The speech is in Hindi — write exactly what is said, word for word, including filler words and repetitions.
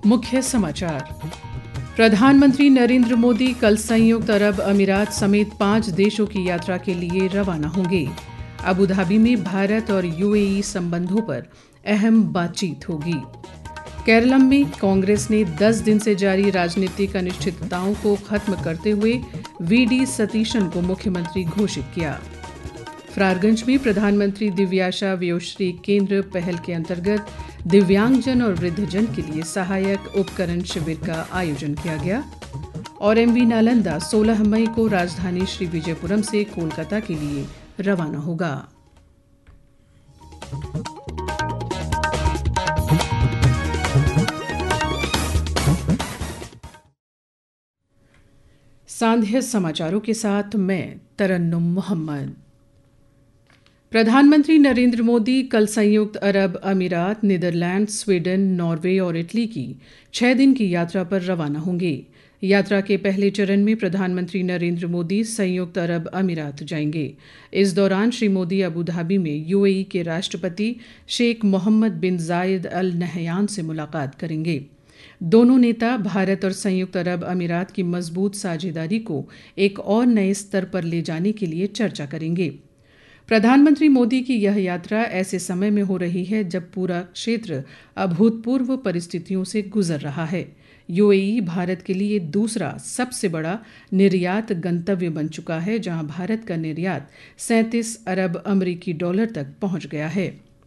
मुख्य समाचार। प्रधानमंत्री नरेंद्र मोदी कल संयुक्त अरब अमीरात समेत पांच देशों की यात्रा के लिए रवाना होंगे। अबू धाबी में भारत और यूएई संबंधों पर अहम बातचीत होगी। केरलम में कांग्रेस ने दस दिन से जारी राजनीतिक अनिश्चितताओं को खत्म करते हुए वी डी सतीशन को मुख्यमंत्री घोषित किया। फरारगंज में प्रधानमंत्री दिव्याशा वयोश्री केंद्र पहल के अंतर्गत दिव्यांगजन और वृद्धजन के लिए सहायक उपकरण शिविर का आयोजन किया गया। और एमवी नालंदा सोलह मई को राजधानी श्री विजयपुरम से कोलकाता के लिए रवाना होगा। सांध्य समाचारों के साथ मैं तरन्नुम मोहम्मद। प्रधानमंत्री नरेंद्र मोदी कल संयुक्त अरब अमीरात, नीदरलैंड, स्वीडन, नॉर्वे और इटली की छह दिन की यात्रा पर रवाना होंगे। यात्रा के पहले चरण में प्रधानमंत्री नरेंद्र मोदी संयुक्त अरब अमीरात जाएंगे। इस दौरान श्री मोदी अबू धाबी में यूएई के राष्ट्रपति शेख मोहम्मद बिन जायद अल नहयान से मुलाकात करेंगे। दोनों नेता भारत और संयुक्त अरब अमीरात की मजबूत साझेदारी को एक और नए स्तर पर ले जाने के लिए चर्चा करेंगे। प्रधानमंत्री मोदी की यह यात्रा ऐसे समय में हो रही है जब पूरा क्षेत्र अभूतपूर्व परिस्थितियों से गुजर रहा है। यूएई भारत के लिए दूसरा सबसे बड़ा निर्यात गंतव्य बन चुका है, जहां भारत का निर्यात सैंतीस अरब अमरीकी डॉलर तक पहुंच गया है।